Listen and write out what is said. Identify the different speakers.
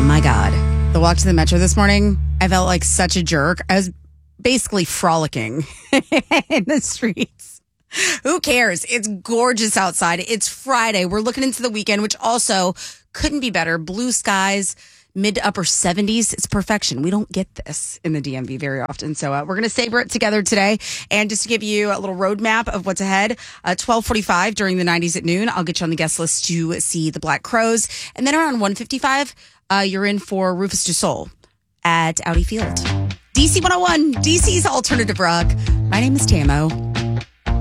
Speaker 1: My God. The walk to the metro this morning, I felt like such a jerk. I was basically frolicking in the streets. Who cares? It's gorgeous outside. It's Friday. We're looking into the weekend, which also couldn't be better. Blue skies, mid to upper 70s. It's perfection. We don't get this in the DMV very often. So we're going to savor it together today. And just to give you a little roadmap of what's ahead, 12:45 during the 90s at noon, I'll get you on the guest list to see the Black Crowes. And then around 1:55, you're in for Rufus Du Sol at Audi Field. DC 101, DC's Alternative Rock. My name is Tamo.